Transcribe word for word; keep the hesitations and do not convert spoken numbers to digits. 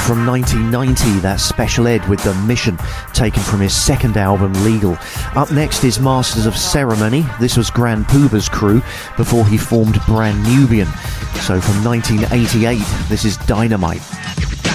from nineteen ninety, that's Special Ed with The Mission, taken from his second album, Legal. Up next is Masters of Ceremony. This was Grand Puba's crew before he formed Brand Nubian. So from nineteen eighty-eight, this is Dynamite.